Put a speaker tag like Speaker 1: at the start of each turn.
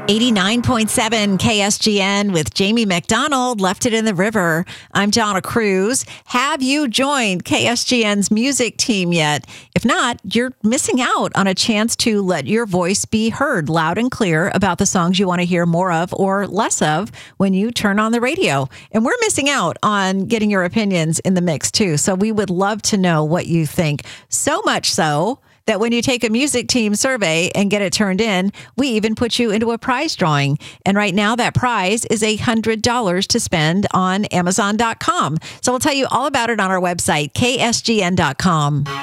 Speaker 1: 89.7 KSGN with Jamie McDonald, Left It in the River. I'm Donna Cruz. Have you joined KSGN's music team yet? If not, you're missing out on a chance to let your voice be heard loud and clear about the songs you want to hear more of or less of when you turn on the radio. And we're missing out on getting your opinions in the mix too. So we would love to know what you think. So much so that when you take a music team survey and get it turned in, we even put you into a prize drawing. And right now that prize is $100 to spend on Amazon.com. So we'll tell you all about it on our website, ksgn.com.